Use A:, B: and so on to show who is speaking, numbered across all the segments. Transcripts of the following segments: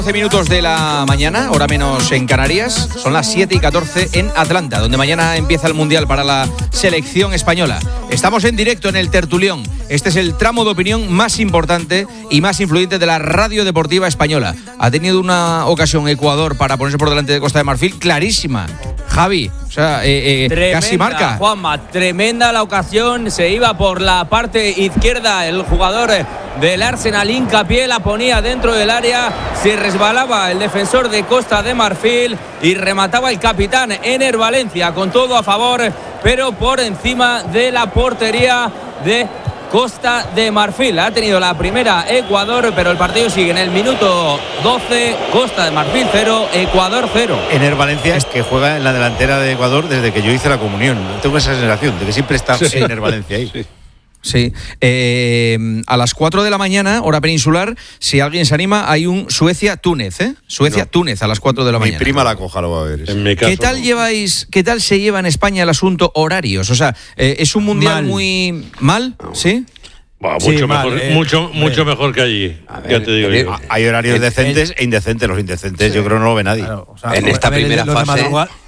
A: 12 minutos de la mañana, hora menos en Canarias, son las 7:14 en Atlanta, donde mañana empieza el Mundial para la selección española. Estamos en directo en el Tertulión. Este es el tramo de opinión más importante y más influyente de la radio deportiva española. Ha tenido una ocasión Ecuador para ponerse por delante de Costa de Marfil clarísima. Javi, o sea, casi marca.
B: Juanma, tremenda la ocasión, se iba por la parte izquierda el jugador del Arsenal, hincapié, la ponía dentro del área, se resbalaba el defensor de Costa de Marfil y remataba el capitán Ener Valencia con todo a favor, pero por encima de la portería de Costa de Marfil. Ha tenido la primera Ecuador, pero el partido sigue en el minuto 12, Costa de Marfil 0, Ecuador 0.
C: Ener Valencia es que juega en la delantera de Ecuador desde que yo hice la comunión. Tengo esa sensación de que siempre está Ener Valencia ahí.
A: Sí. A las 4 de la mañana, hora peninsular, si alguien se anima, hay un Suecia-Túnez, Suecia-Túnez a las 4 de la mañana.
C: Mi prima la coja, lo va a ver.
D: En mi caso,
A: ¿Qué tal se lleva en España el asunto horarios? O sea, ¿es un mundial muy mal? ¿Sí?
D: Bah, mucho mejor que allí. Ya te digo yo.
C: Hay horarios decentes e indecentes. Los indecentes yo creo no lo ve nadie.
E: Claro, o sea,
F: en esta primera fase.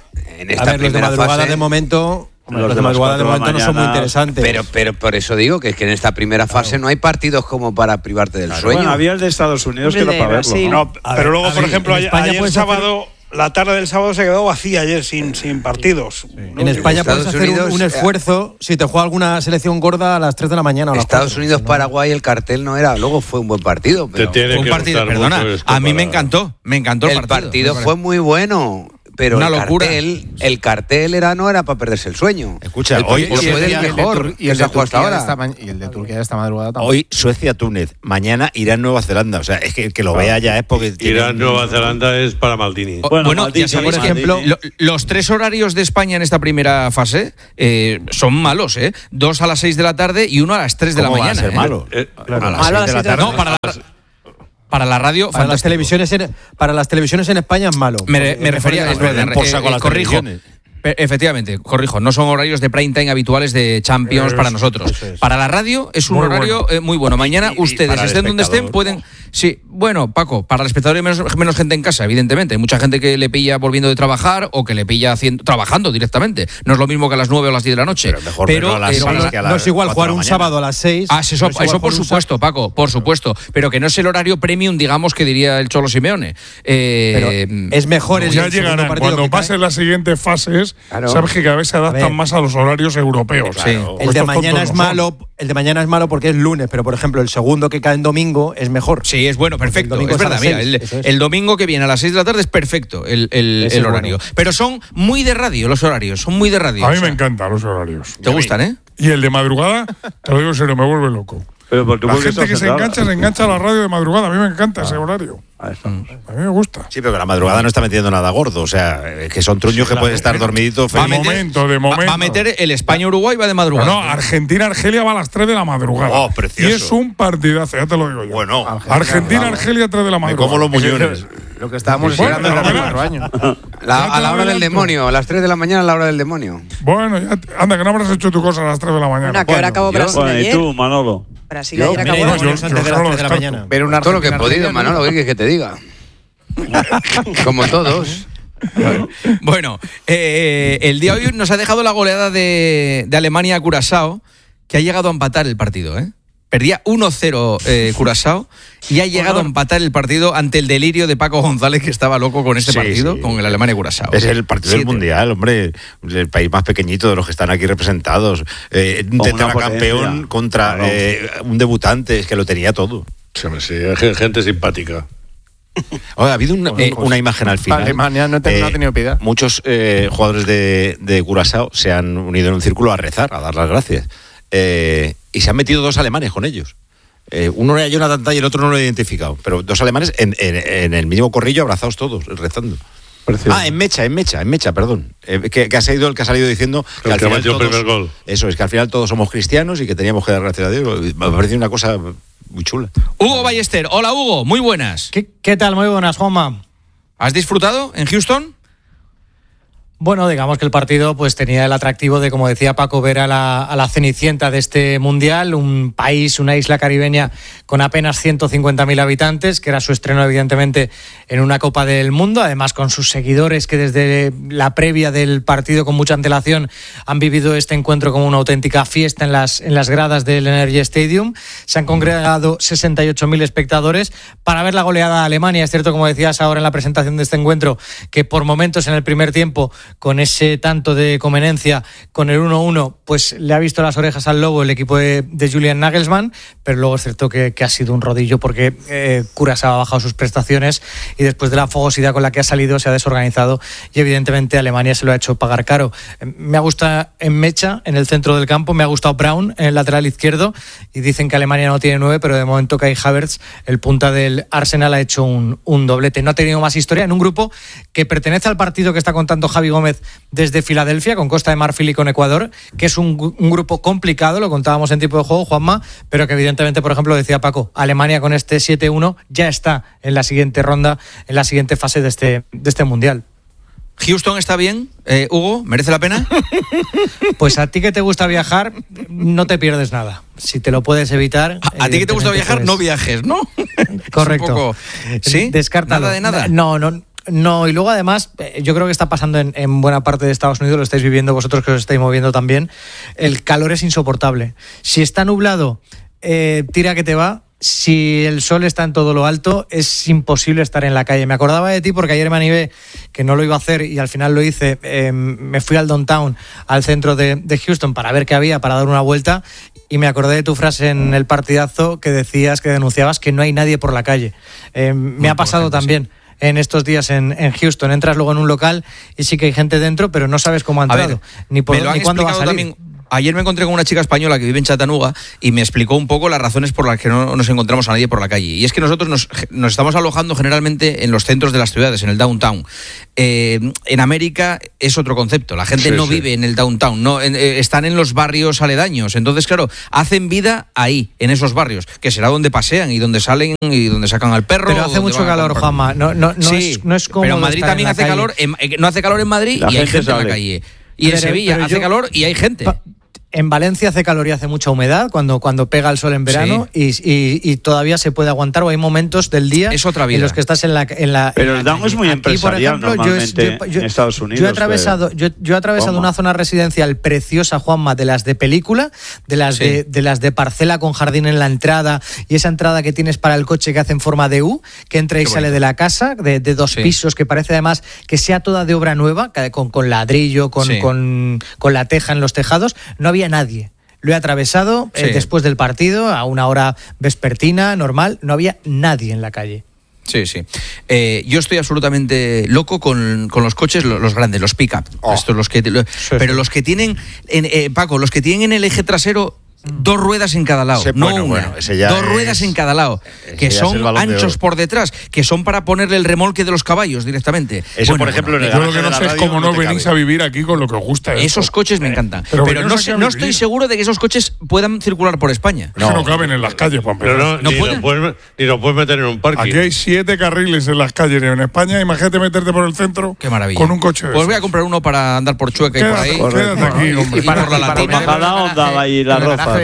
E: Los de madrugada de momento. Los de madrugada de momento no son muy interesantes.
F: Pero por eso digo que es que en esta primera fase no hay partidos como para privarte del sueño.
G: Bueno, había el de Estados Unidos que era para verlo.
H: No, pero luego, por ejemplo, ayer sábado, la tarde del sábado se quedó vacía ayer sin partidos.
E: Sí. En España puedes hacer un esfuerzo si te juega alguna selección gorda a las 3 de la mañana. O
F: Estados Unidos, Paraguay, el cartel no era. Luego fue un buen partido. Pero
D: Te
A: un partido, perdona. A mí me encantó el partido.
F: El partido fue muy bueno. Pero
A: una locura.
F: El cartel no era para perderse el sueño.
C: Escucha,
F: hoy fue el mejor
E: y el de
F: hasta ahora.
E: Y el de Turquía de esta madrugada también.
C: Hoy Suecia-Túnez, mañana Irán-Nueva Zelanda. O sea, es que lo vea ya es porque...
D: Irán-Nueva Zelanda es para Maldini.
A: Bueno,
G: Maldini,
A: ya sabéis, por ejemplo, los 3 horarios de España en esta primera fase son malos, 2 a las 6 de la tarde y 1 a las 3 de la mañana.
C: Va a ser malo.
A: A las 6 de la tarde. No, para la radio,
E: para las televisiones en España es malo.
A: Me refería a corrijo. Efectivamente, corrijo, no son horarios de prime time habituales de Champions para nosotros. Para la radio es un horario muy bueno. Mañana ustedes, estén donde estén, pueden... Sí, bueno, Paco, para el espectador hay menos gente en casa, evidentemente. Hay mucha gente que le pilla volviendo de trabajar o que le pilla trabajando directamente. No es lo mismo que a las 9 o las 10 de la noche. Pero
E: no es igual jugar un sábado a las 6.
A: Eso por supuesto, Paco, por supuesto. Pero que no es el horario premium, digamos, que diría el Cholo Simeone.
E: Pero es mejor el
H: ya llegarán. Cuando pasen las siguientes fases, sabes que cada vez se adaptan más a los horarios europeos.
E: Claro. El de mañana es malo. El de mañana es malo porque es lunes, pero por ejemplo el segundo que cae en domingo es mejor.
A: Sí, es bueno, perfecto. Es verdad, mira, el domingo que viene a las 6 de la tarde es perfecto el horario. Bueno. Pero son muy de radio los horarios, son muy de radio.
H: A mí me encantan los horarios.
A: ¿Te gustan, eh?
H: Y el de madrugada, te lo digo en serio, me vuelve loco.
G: Pero porque
H: la gente que se engancha a la radio de madrugada. A mí me encanta ese horario. A mí me gusta.
C: Sí, pero que la madrugada no está metiendo nada gordo. O sea, que son truños que pueden estar dormiditos.
H: De momento.
A: Va a meter el España-Uruguay, va de madrugada.
H: No, Argentina-Argelia va a las 3 de la madrugada.
C: Oh, precioso.
H: Y es un partidazo, ya te lo digo yo.
C: Bueno.
H: Argentina-Argelia 3 de la madrugada.
C: Como los muñones.
E: Lo que estábamos esperando desde hace 4 años.
F: A la hora del demonio, a las 3 de la mañana a la hora del demonio.
H: Bueno, anda, que no habrás hecho tu cosa a las 3 de la mañana.
I: Una que ahora acabó Brasil ayer.
G: ¿Y tú, Manolo?
I: Brasil ayer acabó.
H: Yo antes de las 3 de la mañana.
F: Pero todo lo que he podido, Manolo, ¿qué quieres que te diga? Como todos.
A: Bueno, el día de hoy nos ha dejado la goleada de Alemania a Curazao, que ha llegado a empatar el partido, Perdía 1-0 Curazao y ha llegado a empatar el partido ante el delirio de Paco González, que estaba loco con este partido, con el Alemania-Curazao.
C: Es el partido del Mundial, hombre. El país más pequeñito de los que están aquí representados. Un tetracampeón contra un debutante, es que lo tenía todo.
D: Sí, gente simpática.
C: Ha habido una imagen al final.
E: Alemania no ha tenido piedad.
C: Muchos jugadores de Curazao se han unido en un círculo a rezar, a dar las gracias. Y se han metido 2 alemanes con ellos. Uno era Jonathan Tah y el otro no lo he identificado. Pero 2 alemanes en el mismo corrillo, abrazados todos, rezando. Precioso. En mecha, perdón. Que ha sido el que ha salido diciendo que al final todos,
D: primer gol.
C: Eso es, que al final todos somos cristianos y que teníamos que dar gracias a Dios. Me parece una cosa muy chula.
A: Hugo Ballester, hola Hugo, muy buenas.
J: ¿Qué tal? Muy buenas, Juanma.
A: ¿Has disfrutado en Houston?
I: Bueno, digamos que el partido pues tenía el atractivo de, como decía Paco, ver a la cenicienta de este mundial, un país, una isla caribeña con apenas 150.000 habitantes, que era su estreno evidentemente en una Copa del Mundo, además con sus seguidores que desde la previa del partido con mucha antelación han vivido este encuentro como una auténtica fiesta en las gradas del Energy Stadium. Se han congregado 68.000 espectadores para ver la goleada de Alemania. Es cierto, como decías ahora en la presentación de este encuentro, que por momentos en el primer tiempo, con ese tanto de conveniencia, con el 1-1, pues le ha visto las orejas al lobo el equipo de Julian Nagelsmann, pero luego es cierto que ha sido un rodillo porque Curazao ha bajado sus prestaciones y después de la fogosidad con la que ha salido se ha desorganizado y evidentemente Alemania se lo ha hecho pagar caro. Me ha gustado en Mecha, en el centro del campo, me ha gustado Braun en el lateral izquierdo y dicen que Alemania no tiene 9, pero de momento Kai Havertz, el punta del Arsenal, ha hecho un doblete. No ha tenido más historia en un grupo que pertenece al partido que está contando Javi Gómez desde Filadelfia, con Costa de Marfil y con Ecuador, que es un grupo complicado, lo contábamos en tiempo de juego, Juanma, pero que evidentemente, por ejemplo, decía Paco, Alemania con este 7-1 ya está en la siguiente ronda, en la siguiente fase de este Mundial.
A: ¿Houston está bien, Hugo? ¿Merece la pena?
I: Pues a ti que te gusta viajar, no te pierdes nada. Si te lo puedes evitar...
A: A ti que te gusta viajar, no viajes, ¿no?
I: Correcto.
A: Poco... ¿Sí?
I: Descártalo.
A: ¿Nada de nada?
I: No, y luego además, yo creo que está pasando en buena parte de Estados Unidos, lo estáis viviendo vosotros que os estáis moviendo también, el calor es insoportable. Si está nublado, tira que te va. Si el sol está en todo lo alto, es imposible estar en la calle. Me acordaba de ti porque ayer me animé, que no lo iba a hacer y al final lo hice. Me fui al downtown, al centro de Houston, para ver qué había, para dar una vuelta, y me acordé de tu frase en el partidazo que decías, que denunciabas que no hay nadie por la calle. Me ha pasado también. En estos días en Houston, entras luego en un local y sí que hay gente dentro, pero no sabes cómo ha entrado, ni cuándo va a salir.
A: También. Ayer me encontré con una chica española que vive en Chattanooga y me explicó un poco las razones por las que no nos encontramos a nadie por la calle. Y es que nosotros nos estamos alojando generalmente en los centros de las ciudades, en el downtown. En América es otro concepto. La gente no vive en el downtown, están en los barrios aledaños. Entonces, claro, hacen vida ahí, en esos barrios, que será donde pasean y donde salen y donde sacan al perro.
I: Pero hace mucho calor, Juanma. No es como.
A: Pero en Madrid también hace calor. No hace calor en Madrid y hay gente en la calle. Y en Sevilla hace calor y hay gente.
I: En Valencia hace calor y hace mucha humedad cuando pega el sol en verano, y todavía se puede aguantar, o hay momentos del día en los que estás en la
G: pero el down es muy empresarial. Aquí, por ejemplo, normalmente en Estados Unidos.
I: Yo he atravesado una zona residencial preciosa, Juanma, de las de película, de las de parcela con jardín en la entrada, y esa entrada que tienes para el coche que hace en forma de U, que entra y sale de la casa, de 2 pisos, que parece además que sea toda de obra nueva, con ladrillo, con la teja en los tejados. No había nadie. Lo he atravesado después del partido, a una hora vespertina, normal, no había nadie en la calle.
A: Sí. Yo estoy absolutamente loco con los coches, los grandes, los pick-up. Pero los que tienen, Paco, los que tienen en el eje trasero 2 ruedas en cada lado, dos ruedas en cada lado, que son anchos por detrás, que son para ponerle el remolque de los caballos directamente.
C: Eso, por ejemplo,
J: yo lo que no sé es cómo no venís a vivir aquí con lo que os gusta.
A: Esos coches me encantan. Pero no estoy seguro de que esos coches puedan circular por España.
J: No caben en las calles, Juan.
D: Pero ni lo puedes meter en un parque.
J: Aquí hay 7 carriles en las calles. En España, imagínate meterte por el centro.
A: Qué maravilla.
J: Con un coche.
A: Pues voy a comprar uno para andar por Chueca y por ahí.
J: Quédate aquí, hombre.
A: Y para la
G: bajada onda y la roza.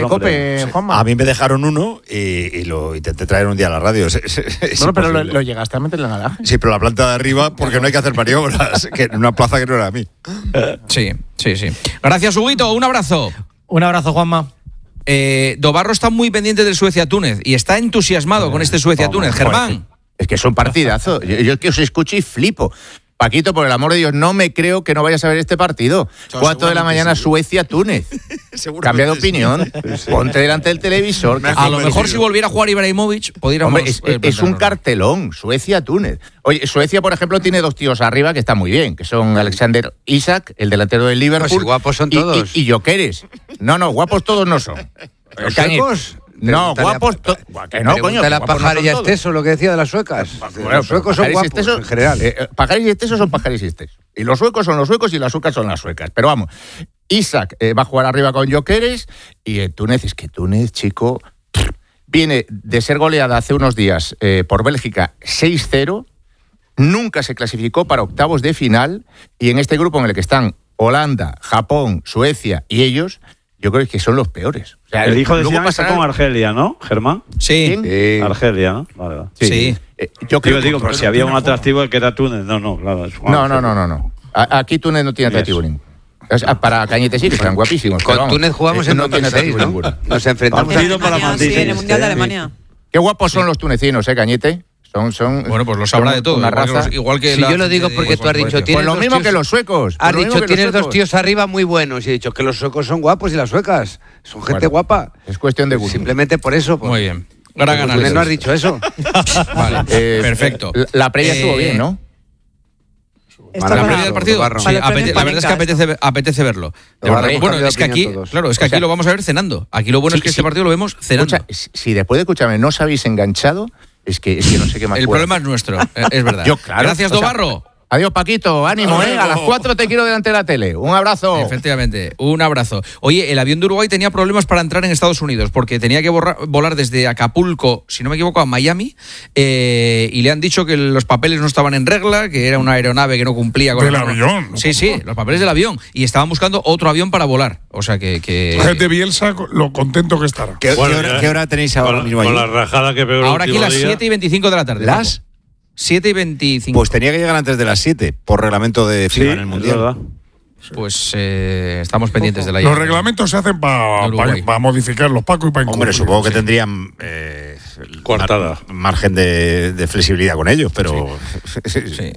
C: A mí me dejaron uno y lo intenté traer un día a la radio.
E: Pero lo llegaste a meter en la garaje.
C: Sí, pero la planta de arriba, porque no hay que hacer maniobras, que en una plaza que no era a mí.
A: Sí. Gracias, Huguito. Un abrazo.
I: Un abrazo, Juanma.
A: Dobarro está muy pendiente del Suecia-Túnez y está entusiasmado con este Suecia-Túnez. Germán.
K: Es que es un partidazo. Yo que os escucho y flipo. Paquito, por el amor de Dios, no me creo que no vayas a ver este partido. 4 de la mañana, Suecia-Túnez. Cambia de opinión. Ponte delante del televisor.
A: A lo mejor si volviera a jugar Ibrahimovic, podríamos...
K: Hombre, es un cartelón, Suecia-Túnez. Oye, Suecia, por ejemplo, tiene 2 tíos arriba que están muy bien, que son Alexander Isak, el delantero del Liverpool.
F: Pues guapos son todos.
K: Y Gyökeres. No, guapos todos no son.
F: ¿Los suecos?
K: No, guapos...
F: Que no, coño. De las Pajares y Esteso, lo que decía de las suecas. Los suecos son guapos, en general.
K: Pajares y Esteso son Pajares y Esteso. Y los suecos son los suecos y las suecas son las suecas. Pero vamos, Isak va a jugar arriba con Gyökeres y Túnez, es que Túnez, chico, viene de ser goleada hace unos días por Bélgica 6-0. nunca se clasificó para octavos de final, y en este grupo en el que están Holanda, Japón, Suecia y ellos, yo creo que son los peores. O sea,
G: el hijo de Zidane está con Argelia, ¿no, Germán?
A: Sí.
G: Argelia, ¿no? Vale.
A: Sí.
K: Yo creo
G: digo, pero si había un atractivo que era Túnez. No, claro.
K: No. Aquí Túnez no tiene atractivo ninguno. Para Cañete sí, que están guapísimos.
F: Con Túnez jugamos en 2006, ¿no? Nos enfrentamos
G: en
L: el Mundial de Alemania.
K: Qué guapos son los tunecinos, Cañete. Son
A: bueno, pues lo sabrá de todo.
K: Una raza.
B: Igual que si yo lo digo porque tú has dicho,
K: pues lo mismo que los suecos.
F: Has dicho, tienes dos tíos arriba muy buenos. Y he dicho que los suecos son guapos y las suecas son gente guapa.
K: Es cuestión de gusto.
F: Simplemente por eso.
A: Muy bien. Gran análisis.
F: No has dicho eso.
A: Vale, perfecto.
K: La previa estuvo bien, ¿no?
A: La previa del partido, sí, la verdad es que apetece verlo. Bueno, es que aquí, aquí lo vamos a ver cenando. Aquí lo bueno es que este partido lo vemos cenando.
K: Si después de escucharme no os habéis enganchado, es que no sé qué más.
A: El problema es nuestro, es verdad. Gracias, Dobarro.
K: Adiós, Paquito, ánimo, A las 4 te quiero delante de la tele. Un abrazo.
A: Efectivamente, un abrazo. Oye, el avión de Uruguay tenía problemas para entrar en Estados Unidos porque tenía que volar desde Acapulco, si no me equivoco, a Miami, y le han dicho que los papeles no estaban en regla, que era una aeronave que no cumplía con
J: el avión.
A: Sí, los papeles del avión, y estaban buscando otro avión para volar. O sea que
J: gente Bielsa, lo contento que estará.
C: ¿Qué hora tenéis ahora mismo ahí?
D: Con la rajada que pegó
A: ahora aquí las 7:25 de la tarde.
C: ¿Las?
A: 7:25.
C: Pues tenía que llegar antes de las 7 por reglamento de FIFA en el Mundial.
A: Pues estamos pendientes de la
J: Los reglamentos se hacen para modificarlos, Paco, y para incluirlos.
C: Hombre, supongo que tendrían margen de flexibilidad con ellos, pero
A: sí.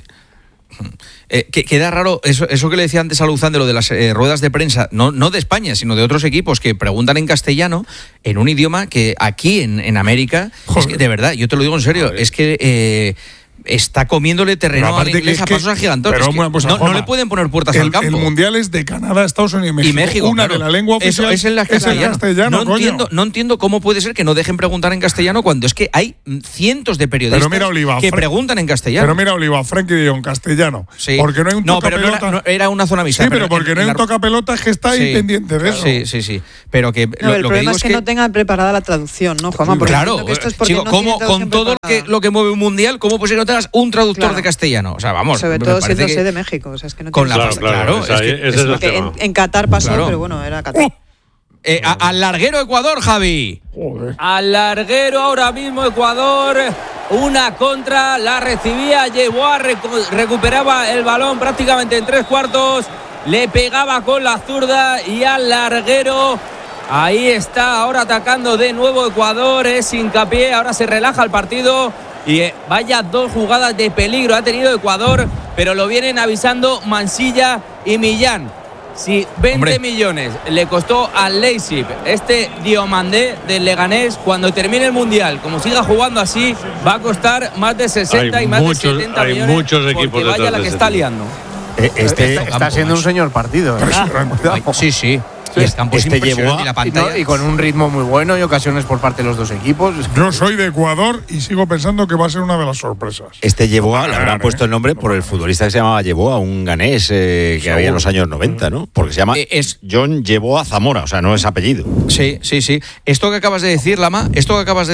A: Queda raro eso que le decía antes a Luzán de lo de las ruedas de prensa, no de España, sino de otros equipos que preguntan en castellano, en un idioma que aquí en América, es que, de verdad, yo te lo digo en serio, es que está comiéndole terreno al inglés a pasos agigantados. No le pueden poner puertas al campo.
J: El Mundial es de Canadá, Estados Unidos y México. Una de la lengua oficial
A: es el castellano. No entiendo cómo puede ser que no dejen preguntar en castellano cuando es que hay cientos de periodistas que preguntan en castellano.
J: Pero mira, Oliva, Frenkie de Jong, castellano. Sí. Porque no hay un tocapelota.
A: No, era una zona mixta.
J: Sí, pero porque no hay un tocapelotas que está ahí pendiente de eso.
A: Sí. Pero que
L: el problema es que no tengan preparada la traducción, ¿no, Juanma?
A: Claro. Con todo lo que mueve un Mundial, ¿cómo puede ser que no tengas un traductor de castellano? O sea, vamos.
L: Sobre todo siendo sede de México. O sea, es que no
A: con la
L: claro. En Qatar pasó, pero bueno, era Qatar.
A: Al larguero Ecuador, Javi.
B: Joder. Al larguero ahora mismo Ecuador. Una contra, la recibía, recuperaba el balón prácticamente en 3/4. Le pegaba con la zurda y al larguero. Ahí está, ahora atacando de nuevo Ecuador. Es hincapié, ahora se relaja el partido. Y vaya dos jugadas de peligro ha tenido Ecuador, pero lo vienen avisando Mansilla y Millán. Si 20 millones le costó al Leipzig Diomandé del Leganés, cuando termine el Mundial, como siga jugando así, va a costar más de 60 y más de 70 millones.
D: Hay muchos equipos
B: vaya la que está liando.
E: Está siendo un señor partido.
A: Sí. Y el campo es impresionante y la pantalla.
E: Y con un ritmo muy bueno y ocasiones por parte de los dos equipos.
J: Yo soy de Ecuador y sigo pensando que va a ser una de las sorpresas.
C: Yeboah, le habrán puesto el nombre por el futbolista que se llamaba Yeboah, un ganés que había en los años 90, ¿no? Porque se llama John Yeboah Zamora, o sea, no es apellido.
A: Sí. Esto que acabas de decir, Lama, he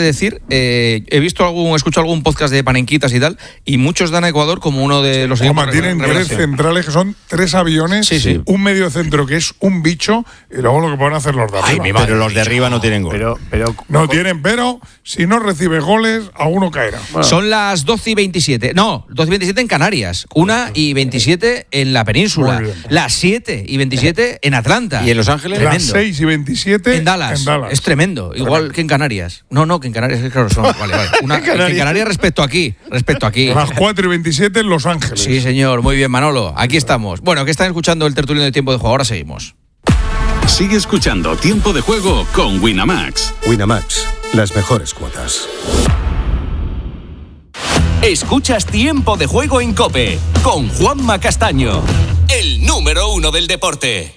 A: escuchado algún podcast de Panenquitas y tal, y muchos dan a Ecuador como uno de los
J: equipos. Tienen tres centrales que son 3 aviones, un medio centro que es un bicho, y luego lo que pueden hacer los de arriba.
C: Pero los de arriba no tienen gol.
J: Pero si no recibe goles, a uno caerá.
A: Bueno. Son las 12:27. No, 12:27 en Canarias. 1:27 en la península. Las 7:27 en Atlanta.
C: ¿Y en Los Ángeles?
J: Las 6:27
A: en Dallas. Es tremendo. Igual que en Canarias. No, que en Canarias es claro son. Vale. En Canarias respecto aquí.
J: Las 4:27 en Los Ángeles.
A: Sí, señor. Muy bien, Manolo. Aquí estamos. Bueno, que están escuchando el tertuliano de Tiempo de Juego. Ahora seguimos.
M: Sigue escuchando Tiempo de Juego con Winamax.
N: Winamax, las mejores cuotas.
M: Escuchas Tiempo de Juego en COPE con Juanma Castaño, el número 1 del deporte.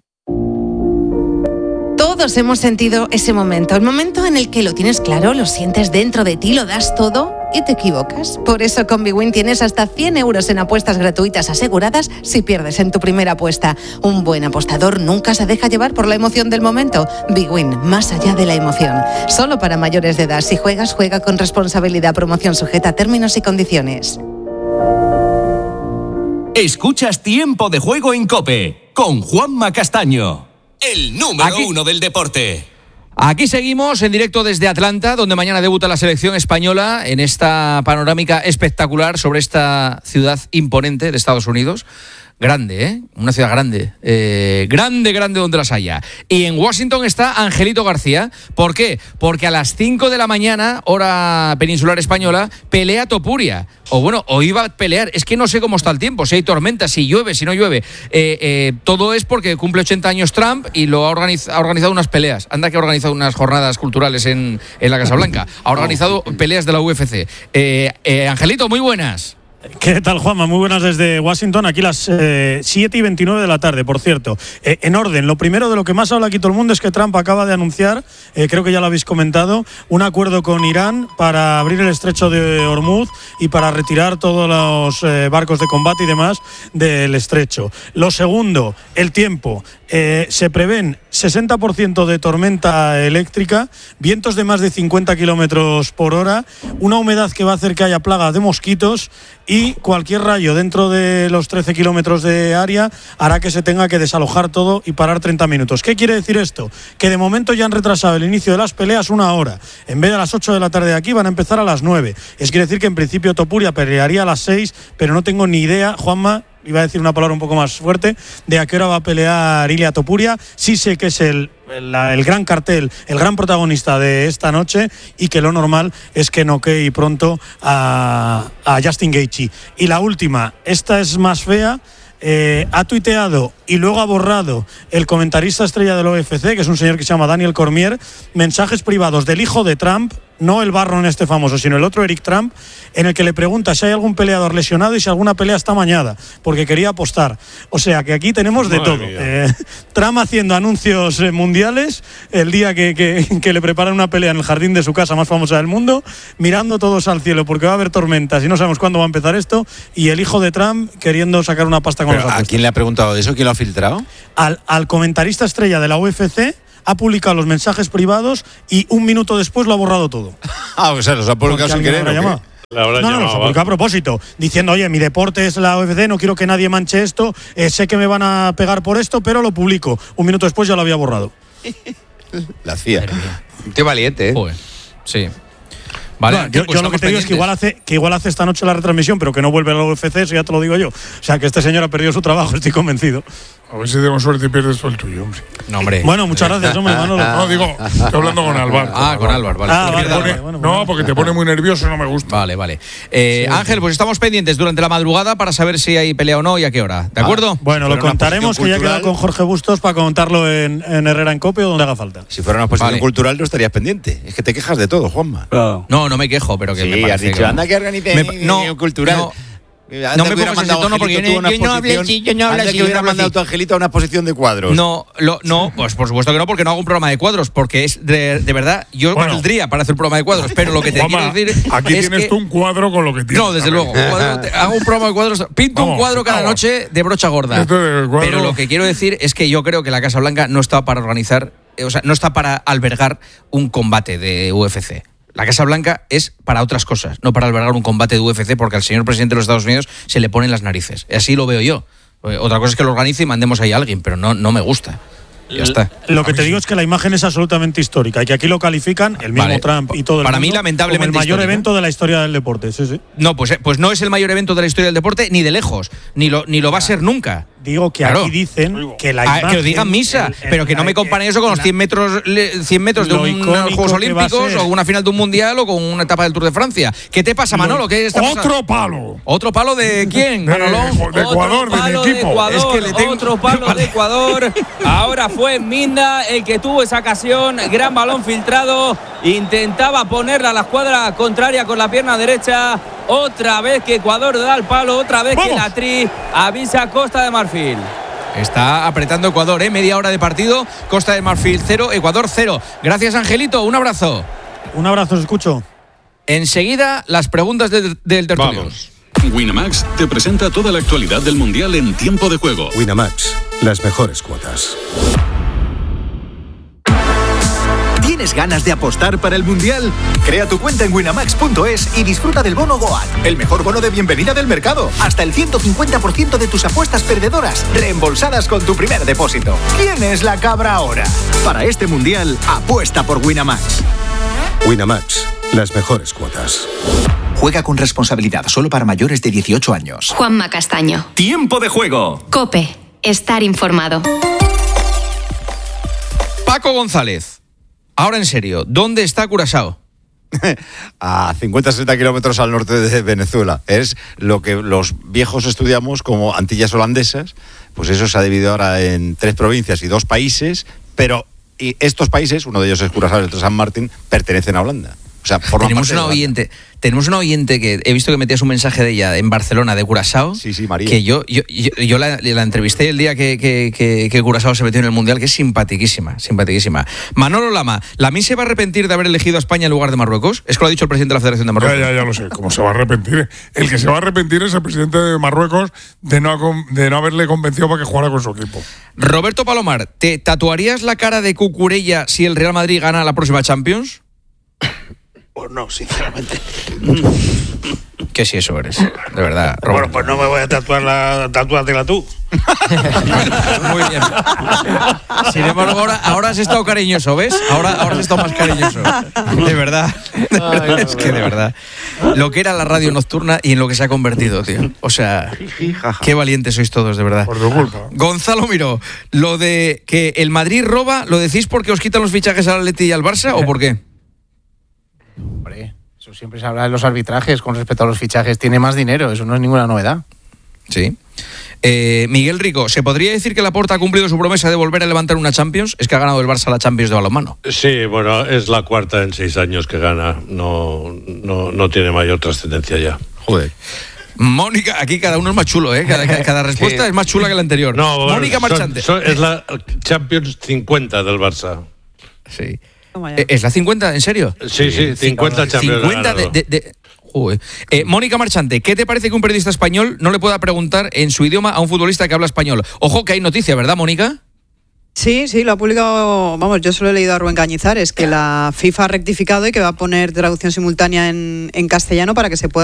O: Todos hemos sentido ese momento, el momento en el que lo tienes claro, lo sientes dentro de ti, lo das todo y te equivocas. Por eso con Bwin tienes hasta 100 euros en apuestas gratuitas aseguradas si pierdes en tu primera apuesta. Un buen apostador nunca se deja llevar por la emoción del momento. Bwin, más allá de la emoción. Solo para mayores de edad. Si juegas, juega con responsabilidad. Promoción sujeta a términos y condiciones.
M: Escuchas Tiempo de Juego en COPE con Juanma Castaño, el número uno del deporte.
A: Aquí seguimos en directo desde Atlanta, donde mañana debuta la selección española en esta panorámica espectacular sobre esta ciudad imponente de Estados Unidos. Grande, ¿eh? Una ciudad grande. Grande donde las haya. Y en Washington está Angelito García. ¿Por qué? Porque a las 5 de la mañana, hora peninsular española, pelea Topuria. O iba a pelear. Es que no sé cómo está el tiempo. Si hay tormenta, si llueve, si no llueve. Todo es porque cumple 80 años Trump y lo ha organizado unas peleas. Anda que ha organizado unas jornadas culturales en la Casa Blanca. Ha organizado peleas de la UFC. Angelito, muy buenas.
P: ¿Qué tal, Juanma? Muy buenas desde Washington, aquí las 7:29 de la tarde, por cierto. En orden, lo primero de lo que más habla aquí todo el mundo es que Trump acaba de anunciar, creo que ya lo habéis comentado, un acuerdo con Irán para abrir el estrecho de Hormuz y para retirar todos los barcos de combate y demás del estrecho. Lo segundo, el tiempo. Se prevén 60% de tormenta eléctrica, vientos de más de 50 kilómetros por hora, una humedad que va a hacer que haya plagas de mosquitos y cualquier rayo dentro de los 13 kilómetros de área hará que se tenga que desalojar todo y parar 30 minutos. ¿Qué quiere decir esto? Que de momento ya han retrasado el inicio de las peleas una hora. En vez de a las 8 de la tarde de aquí van a empezar a las 9. Es quiere decir que en principio Topuria pelearía a las 6, pero no tengo ni idea, Juanma, iba a decir una palabra un poco más fuerte, de a qué hora va a pelear Ilia Topuria. Sí sé que es el gran cartel, el gran protagonista de esta noche y que lo normal es que noquee pronto a Justin Gaethje. Y la última, esta es más fea. Ha tuiteado y luego ha borrado el comentarista estrella del UFC, que es un señor que se llama Daniel Cormier, mensajes privados del hijo de Trump, no el Barron este famoso, sino el otro Eric Trump, en el que le pregunta si hay algún peleador lesionado y si alguna pelea está mañana, porque quería apostar. O sea que aquí tenemos de todo. Trump haciendo anuncios mundiales el día que le preparan una pelea en el jardín de su casa más famosa del mundo, mirando todos al cielo porque va a haber tormentas y no sabemos cuándo va a empezar esto, y el hijo de Trump queriendo sacar una pasta con los apuestas.
C: ¿A quién le ha preguntado eso? ¿Quién lo ha filtrado?
P: Al comentarista estrella de la UFC. Ha publicado los mensajes privados y un minuto después lo ha borrado todo.
C: O sea, los ha publicado sin querer.
P: No, los ha publicado a propósito, diciendo, oye, mi deporte es la UFC, no quiero que nadie manche esto, sé que me van a pegar por esto, pero lo publico. Un minuto después ya lo había borrado.
C: La CIA.
K: Qué valiente, ¿eh?
A: Joder. Sí. Vale,
P: bueno, yo lo que te digo es que igual hace esta noche la retransmisión, pero que no vuelve a la UFC, eso ya te lo digo yo. O sea, que este señor ha perdido su trabajo, estoy convencido.
J: A ver si tenemos suerte y pierdes todo el tuyo, hombre.
A: No, hombre.
P: Bueno, muchas gracias, hombre, Manolo.
J: No, digo, estoy hablando con Álvaro.
A: Con Álvaro, vale.
J: No, porque te pone muy nervioso, no me gusta.
A: Vale. Ángel, pues estamos pendientes durante la madrugada para saber si hay pelea o no y a qué hora. ¿De acuerdo?
P: Bueno, lo contaremos, que ya he quedado con Jorge Bustos para contarlo en Herrera en COPE o donde haga falta.
C: Si fuera una exposición cultural no estarías pendiente. Es que te quejas de todo, Juanma.
A: No me quejo, pero que
C: me parece has dicho, anda que organice cultural.
A: No me pongas ese tono porque yo no hablé así, yo no hablé así.
C: Que hubiera mandado tu Angelito a una exposición de cuadros.
A: No, pues por supuesto que no, porque no hago un programa de cuadros, porque es de verdad, yo valdría para hacer un programa de cuadros, pero lo que te quiero decir
J: aquí es tienes tú un cuadro con lo que tienes.
A: No, desde luego, hago un programa de cuadros, pinto un cuadro cada noche de brocha gorda. Pero lo que quiero decir es que yo creo que la Casa Blanca no está para organizar, no está para albergar un combate de UFC. La Casa Blanca es para otras cosas, no para albergar un combate de UFC, porque al señor presidente de los Estados Unidos se le ponen las narices. Así lo veo yo. Otra cosa es que lo organice y mandemos ahí a alguien, pero no me gusta. Ya está.
P: Lo que te digo es que la imagen es absolutamente histórica y que aquí lo califican el mismo Trump y todo el
A: para
P: mundo
A: mí, lamentablemente,
P: como el mayor evento de la historia del deporte. Sí.
A: No, pues no es el mayor evento de la historia del deporte ni de lejos, ni lo va a ser nunca.
P: Digo que aquí dicen que la imagen…
A: que lo digan misa, pero que no me comparen eso con los 100 metros de unos Juegos Olímpicos o una final de un Mundial o con una etapa del Tour de Francia. ¿Qué te pasa, Manolo? ¿Qué está pasando?
J: ¡Otro palo!
A: ¿Otro palo de quién, Manolo?
J: De Ecuador, de mi equipo.
B: Otro palo de Ecuador. Ahora fue Minda el que tuvo esa ocasión. Gran balón filtrado. Intentaba ponerla a la escuadra contraria con la pierna derecha. Otra vez que Ecuador da el palo. Otra vez que la tri avisa a Costa de Marfil.
A: Está apretando Ecuador, media hora de partido. Costa de Marfil 0, Ecuador 0. Gracias, Angelito, un abrazo.
P: Un abrazo, os escucho.
A: Enseguida las preguntas del tertulión.
M: Winamax te presenta toda la actualidad del Mundial en tiempo de juego.
N: Winamax, las mejores cuotas.
Q: ¿Tienes ganas de apostar para el Mundial? Crea tu cuenta en winamax.es y disfruta del bono Goat, el mejor bono de bienvenida del mercado. Hasta el 150% de tus apuestas perdedoras reembolsadas con tu primer depósito. ¿Quién es la cabra ahora? Para este Mundial, apuesta por Winamax.
N: Winamax, las mejores cuotas.
Q: Juega con responsabilidad, solo para mayores de 18 años.
R: Juanma Castaño.
M: Tiempo de juego.
R: COPE. Estar informado.
A: Paco González. Ahora en serio, ¿dónde está Curazao?
C: A 50-60 kilómetros al norte de Venezuela. Es lo que los viejos estudiamos como Antillas holandesas. Pues eso se ha dividido ahora en 3 provincias y 2 países, pero y estos países, uno de ellos es Curazao y el otro San Martín, pertenecen a Holanda. O sea, tenemos una oyente que he visto que metías un mensaje de ella en Barcelona, de Curazao. Sí, María. Que yo la entrevisté el día que Curazao se metió en el Mundial, que es simpaticísima. Manolo Lama, ¿Lamine se va a arrepentir de haber elegido a España en lugar de Marruecos? Es que lo ha dicho el presidente de la Federación de Marruecos.
J: Ya lo sé. ¿Cómo se va a arrepentir? El que se va a arrepentir es el presidente de Marruecos de no haberle convencido para que jugara con su equipo.
A: Roberto Palomar, ¿te tatuarías la cara de Cucurella si el Real Madrid gana la próxima Champions?
H: Pues no, sinceramente.
A: Que si eso eres, de verdad, Roberto.
H: Bueno, pues no me voy a tatuar tatuátela tú.
A: Muy bien. Sin embargo, ahora has estado cariñoso, ¿ves? Ahora has estado más cariñoso. De verdad. Es que de verdad. Lo que era la radio nocturna y en lo que se ha convertido, tío. O sea, qué valientes sois todos, de verdad.
J: Por tu culpa.
A: Gonzalo Miró, lo de que el Madrid roba, ¿lo decís porque os quitan los fichajes al Atleti y al Barça o por qué?
I: Hombre, eso siempre se habla de los arbitrajes con respecto a los fichajes. Tiene más dinero, eso no es ninguna novedad.
A: Sí. Miguel Rico, ¿se podría decir que Laporta ha cumplido su promesa de volver a levantar una Champions? Es que ha ganado el Barça la Champions de balonmano.
D: Sí, bueno, es la cuarta en 6 años que gana. No tiene mayor trascendencia ya.
A: Joder. Mónica, aquí cada uno es más chulo, ¿eh? Cada respuesta es más chula que la anterior.
D: No,
A: Mónica Marchante.
D: Es la Champions 50 del Barça.
A: Sí. ¿Es la 50? ¿En serio?
D: Sí, 50 Champions.
A: 50 Mónica Marchante, ¿qué te parece que un periodista español no le pueda preguntar en su idioma a un futbolista que habla español? Ojo que hay noticia, ¿verdad, Mónica?
L: Sí, lo ha publicado, yo se lo he leído a Rubén Cañizares, que la FIFA ha rectificado y que va a poner traducción simultánea en castellano para que se pueda